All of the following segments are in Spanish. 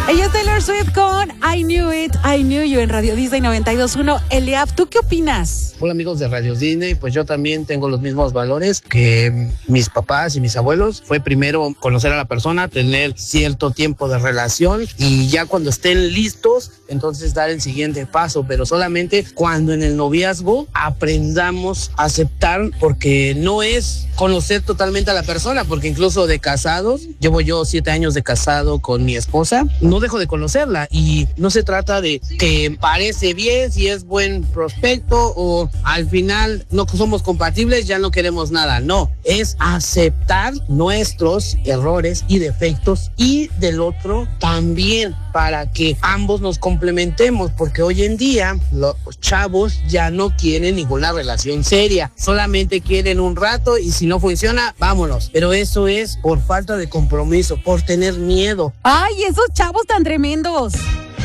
Ella es Taylor Swift con I Knew It, I Knew You en Radio Disney 92.1. Eliab, ¿tú qué opinas? Hola amigos de Radio Disney, pues yo también tengo los mismos valores que mis papás y mis abuelos. Fue primero conocer a la persona, tener cierto tiempo de relación y ya cuando estén listos, entonces dar el siguiente paso, pero solamente cuando en el noviazgo aprendamos a aceptar, porque no es conocer totalmente a la persona, porque incluso de casados, llevo yo 7 años de casado con mi esposa, no dejo de conocerla y no se trata de que parece bien, si es buen prospecto o al final no somos compatibles, ya no queremos nada. No, es aceptar nuestros errores y defectos y del otro también, para que ambos nos complementemos, porque hoy en día los chavos ya no quieren ninguna relación seria, solamente quieren un rato y si no funciona, vámonos. Pero eso es por falta de compromiso, por tener miedo. ¡Ay, esos chavos tan tremendos!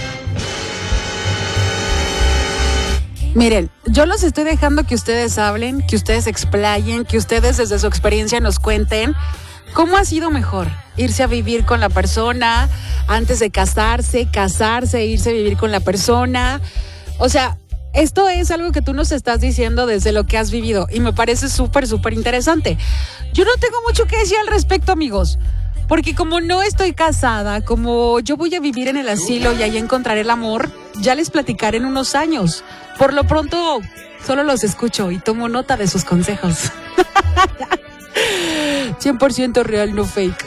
Miren, yo los estoy dejando que ustedes hablen, que ustedes explayen, que ustedes desde su experiencia nos cuenten cómo ha sido mejor irse a vivir con la persona antes de casarse, irse a vivir con la persona. O sea, esto es algo que tú nos estás diciendo desde lo que has vivido y me parece súper, súper interesante. Yo no tengo mucho que decir al respecto, amigos, porque como no estoy casada, como yo voy a vivir en el asilo y ahí encontraré el amor, ya les platicaré en unos años. Por lo pronto, solo los escucho y tomo nota de sus consejos. 100% real, no fake.